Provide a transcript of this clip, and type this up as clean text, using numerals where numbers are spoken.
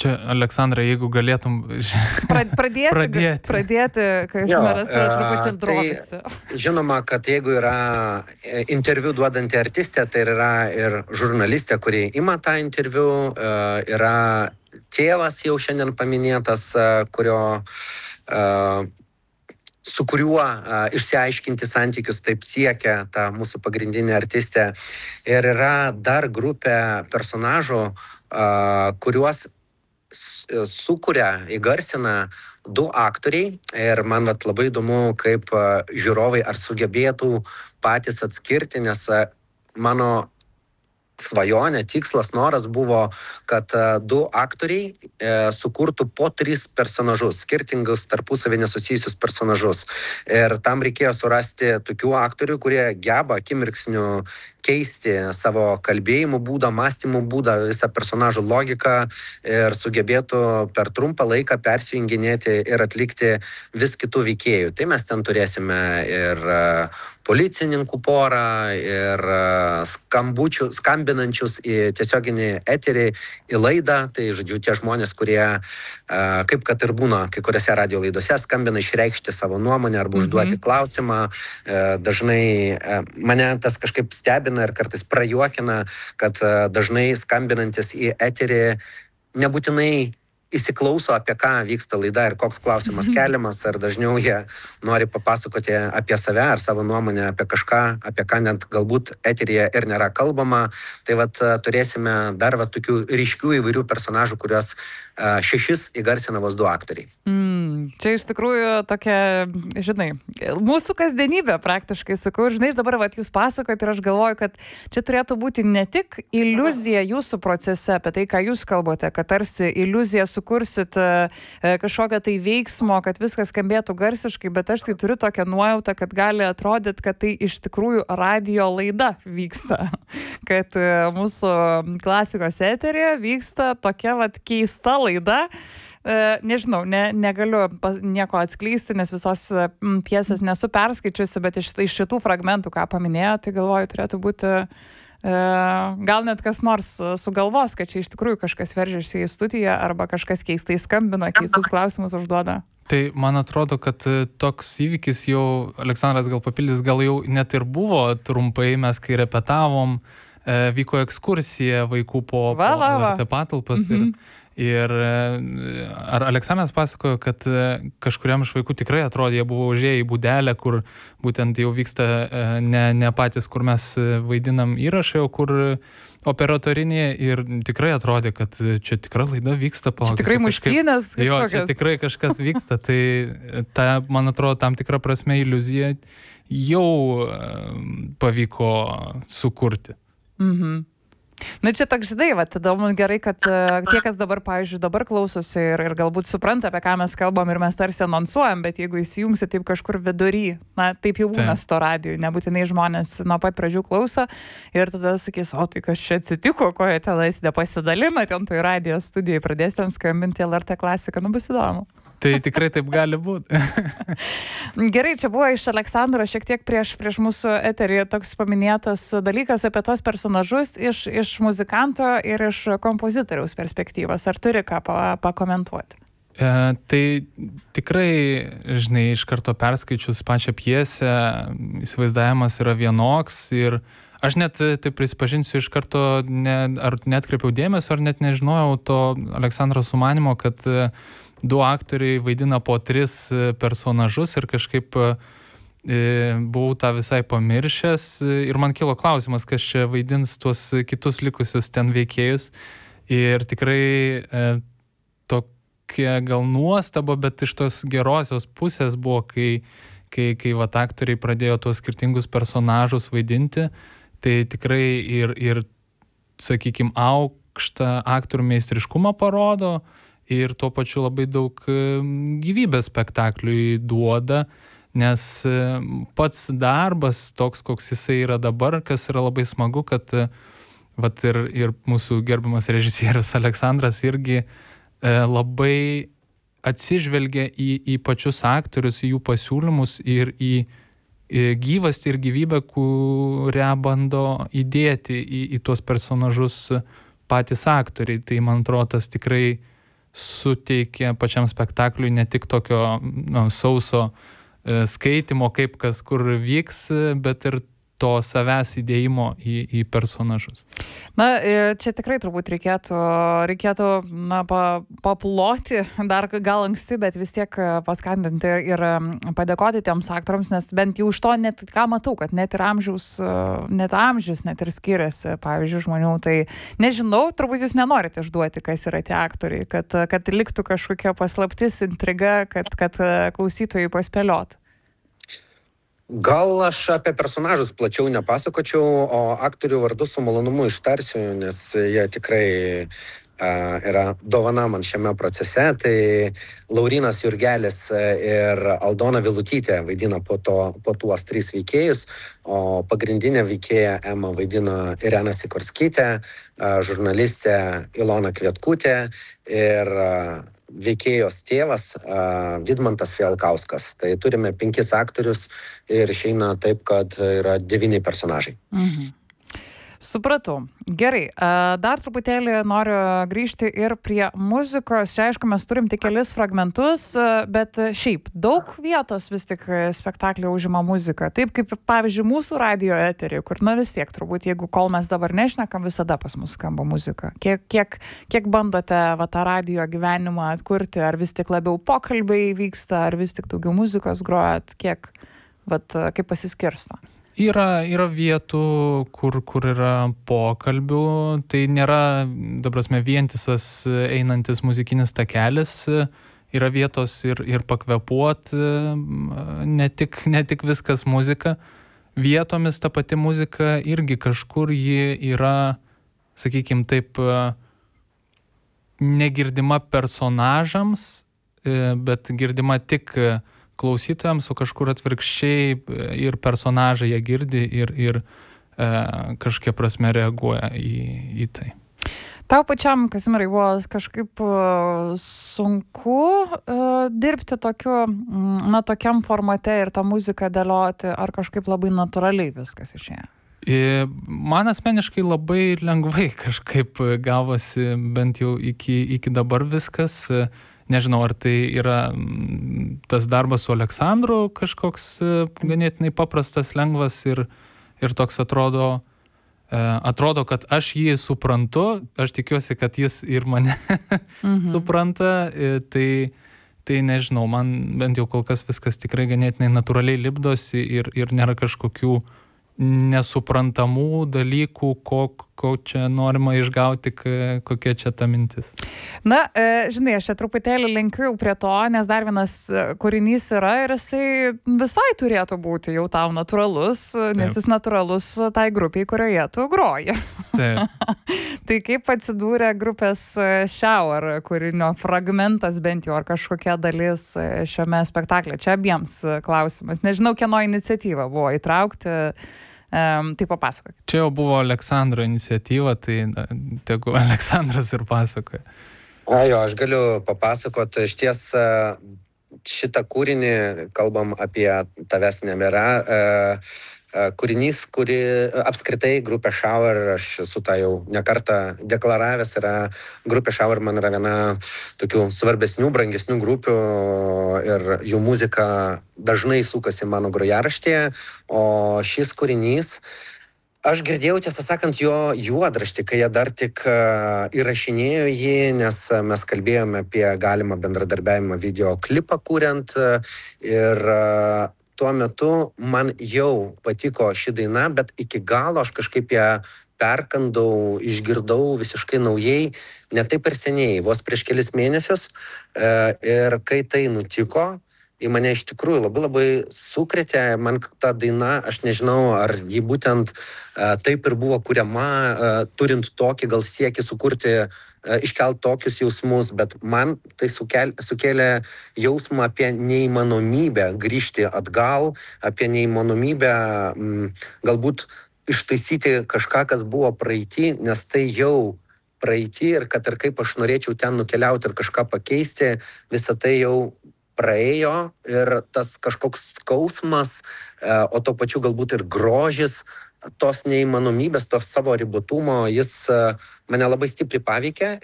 Čia, Aleksandra, jeigu galėtum pradėti, Kazimieras truputį ir drovisi. Tai, žinoma, kad jeigu yra interviu duodanti artistė, tai yra ir žurnalistė, kuri ima tą interviu, yra tėvas jau šiandien paminėtas, su kuriuo išsiaiškinti santykius taip siekia ta mūsų pagrindinė artistė. Ir yra dar grupė personažų, kuriuos sukuria, įgarsina 2 aktoriai. Ir man labai įdomu, kaip žiūrovai ar sugebėtų patys atskirti, nes mano svajonė, tikslas, noras buvo, kad 2 aktoriai sukurtų po 3 personažus, skirtingus tarpusavį nesusijusius personažus. Ir tam reikėjo surasti tokių aktorių, kurie geba akimirksniu keisti savo kalbėjimo būdą, mąstymo būdą, visą personažų logiką ir sugebėtų per trumpą laiką persijunginėti ir atlikti vis kitų veikėjų. Tai mes ten turėsime ir policininkų porą, ir skambinančius į tiesioginį eterį, į laidą. Tai, žodžiu, tie žmonės, kurie, kaip kad ir būna kai kuriuose radio laidose, skambina išreikšti savo nuomonę arba užduoti klausimą. Dažnai mane tas kažkaip stebina ir kartais prajuokina, kad dažnai skambinantis į eterį nebūtinai įsiklauso, apie ką vyksta laida ir koks klausimas keliamas, ar dažniau jie nori papasakoti apie save ar savo nuomonę apie kažką, apie ką net galbūt eteryje ir nėra kalbama. Tai turėsime dar tokių ryškių įvairių personažų, kuriuos 6 įgarsina vos 2 aktoriai. Čia iš tikrųjų tokia, žinai, mūsų kasdienybė praktiškai, sakau, žinai, dabar jūs pasakojat ir aš galvoju, kad čia turėtų būti ne tik iliuzija jūsų procese apie tai, ką jūs kalbate, kad tarsi iliuziją sukursit kažkokią tai veiksmo, kad viskas skambėtų garsiškai, bet aš tai turiu tokią nuojautą, kad gali atrodyti, kad tai iš tikrųjų radio laida vyksta, kad mūsų klasikos eterėje vyksta tokia keista laida. Nežinau, negaliu nieko atskleisti, nes visos piesės nesu perskaičiusi, bet iš šitų fragmentų, ką paminėjo, tai galvoju, turėtų būti gal net kas nors sugalvos, kad čia iš tikrųjų kažkas veržiasi į studiją arba kažkas keistai skambina, keistus klausimus užduoda. Tai man atrodo, kad toks įvykis jau, Aleksandras gal papildys, gal jau net ir buvo trumpai, mes kai repetavom, vyko ekskursija vaikų po LRT patalpas ir ar Aleksandras pasakojo, kad kažkuriam iš vaikų tikrai atrodė, jie buvo užėję į būdelę, kur būtent jau vyksta ne patys, kur mes vaidinam įrašai, o kur operatorinėje, ir tikrai atrodė, kad čia tikra laida vyksta. Čia tikrai muštynės kažkokios. Jo, čia tikrai kažkas vyksta. Tai man atrodo, tam tikra prasme iliuzija jau pavyko sukurti. Na čia toks, žinai, tada man gerai, kad tie, kas dabar, pavyzdžiui, dabar klausosi ir galbūt supranta, apie ką mes kalbam ir mes tarsi anonsuojam, bet jeigu įsijungsi taip kažkur vidury, na, taip jau būna su to radiju, nebūtinai žmonės nuo pat pradžių klauso ir tada sakys, o tai kas čia atsitiko, ko jie tenais nepasidalina, ten toj radijo studijai pradės ten skambinti LRT klasiką, bus įdomu. Tai tikrai taip gali būti. Gerai, čia buvo iš Aleksandro šiek tiek prieš mūsų eterį toks paminėtas dalykas apie tos personažus iš muzikanto ir iš kompozitoriaus perspektyvos. Ar turi ką pakomentuoti? Tai tikrai, žinai, iš karto perskaičius pačią pjesę, įsivaizdavimas yra vienoks ir aš net, tai prisipažinsiu, iš karto ar netkreipiau dėmesio, ar net nežinojau to Aleksandro sumanimo, kad 2 aktoriai vaidina po 3 personažus ir kažkaip buvau tą visai pamiršęs ir man kilo klausimas, kas čia vaidins tuos kitus likusius ten veikėjus ir tikrai tokia gal nuostaba, bet iš tos gerosios pusės buvo, kai aktoriai pradėjo tuos skirtingus personažus vaidinti, tai tikrai ir sakykime, aukštą aktorių meistriškumą parodo ir tuo pačiu labai daug gyvybės spektakliui duoda, nes pats darbas toks, koks jisai yra dabar, kas yra labai smagu, kad ir mūsų gerbiamas režisierius Aleksandras irgi labai atsižvelgia į pačius aktorius, į jų pasiūlymus ir į gyvastį ir gyvybę, kurią bando įdėti į tuos personažus patys aktoriai. Tai man atrodo, tas tikrai suteikia pačiam spektakliui ne tik tokio sauso skaitimo, kaip kas kur vyks, bet ir to savęs įdėjimo į personažus. Na, čia tikrai turbūt reikėtų paploti, dar gal anksti, bet vis tiek paskatinti ir padėkoti tiems aktoriams, nes bent jau iš to net ką matau, kad net amžius net ir skiriasi, pavyzdžiui, žmonių, tai nežinau, turbūt jūs nenorite išduoti, kas yra tie aktoriai, kad liktų kažkokia paslaptis, intriga, kad klausytojai paspėliotų. Gal aš apie personažus plačiau nepasakočiau, o aktorių vardus su malonumu ištarsiu, nes jie tikrai yra dovana man šiame procese. Tai Laurynas Jurgelis ir Aldona Vilutytė vaidina po tuos 3 veikėjus, o pagrindinė veikėja Ema vaidina Irena Sikorskytė, žurnalistė Ilona Kvietkutė ir veikėjos tėvas Vidmantas Fialkauskas. Tai turime 5 aktorius ir išeina taip, kad yra 9 personažai. Mhm. Supratau. Gerai, dar truputėlį noriu grįžti ir prie muzikos. Čia, aišku, mes turim tik kelis fragmentus, bet šiaip daug vietos vis tik spektaklio užima muzika. Taip kaip, pavyzdžiui, mūsų radijo eterį, kur, vis tiek, turbūt, jeigu kol mes dabar nešnekam, visada pas mus skamba muzika. Kiek bandote tą radijo gyvenimą atkurti? Ar vis tik labiau pokalbiai vyksta, ar vis tik daugiau muzikos grojat? Kaip pasiskirsto? Yra vietų, kur yra pokalbių, tai nėra, vientisas einantis muzikinis takelis, yra vietos ir pakvepuot, ne tik viskas muzika. Vietomis ta pati muzika irgi kažkur ji yra, sakykim taip, negirdima personažams, bet girdima tik klausytojams, o kažkur atvirkščiai ir personažai jie girdi ir kažkiek prasme reaguoja į tai. Tau pačiam, Kazimierai, buvo kažkaip sunku dirbti tokiam formate ir tą muziką dėlioti, ar kažkaip labai natūraliai viskas išėjo? Man asmeniškai labai lengvai kažkaip gavosi, bent jau iki dabar viskas. Nežinau, ar tai yra tas darbas su Aleksandru kažkoks ganėtinai paprastas, lengvas ir toks atrodo, kad aš jį suprantu, aš tikiuosi, kad jis ir mane supranta, tai nežinau, man bent jau kol kas viskas tikrai ganėtinai natūraliai lipdosi ir nėra kažkokių nesuprantamų dalykų, ko čia norima išgauti, kokia čia ta mintis. Na, žinai, aš čia truputėlį lenkiu prie to, nes dar vienas kūrinys yra ir jisai visai turėtų būti jau tau natūralus, nes jis natūralus tai grupiai, kurioje tu groji. Taip. Tai kaip atsidūrė grupės Shower kūrinio fragmentas bent jau, ar kažkokia dalis šiame spektaklyje? Čia abiems klausimas. Nežinau, kieno iniciatyva buvo įtraukti. Tai papasakok. Čia jau buvo Aleksandro iniciatyva, tai tegu Aleksandras ir pasakoja. Aš galiu papasakoti. Išties šitą kūrinį, kalbam apie Tavęs nebėra, kūrinys, kurį apskritai grupė Shower, aš esu tą jau nekartą deklaravęs, yra grupė Shower, man yra viena tokių svarbesnių, brangesnių grupių ir jų muzika dažnai sukasi mano grojaraštyje, o šis kūrinys, aš girdėjau, tiesą sakant, jo juodraštį, kai jie dar tik įrašinėjo jį, nes mes kalbėjome apie galimą bendradarbiavimą videoklipą kuriant ir tuo metu man jau patiko ši daina, bet iki galo aš kažkaip ją perkandau, išgirdau visiškai naujai, ne taip ir seniai, vos prieš kelis mėnesius. Ir kai tai nutiko, į mane iš tikrųjų labai sukrėtė, man ta daina, aš nežinau, ar ji būtent taip ir buvo kuriama, turint tokį gal siekį sukurti, iškelt tokius jausmus, bet man tai sukėlė jausmą apie neįmanomybę grįžti atgal, apie neįmanomybę galbūt ištaisyti kažką, kas buvo praeity, nes tai jau praeity ir kad ir kaip aš norėčiau ten nukeliauti ir kažką pakeisti, visą tai jau praėjo ir tas kažkoks skausmas, o to pačiu galbūt ir grožis, tos neįmanomybės, to savo ribotumo, jis mane labai stipriai paveikė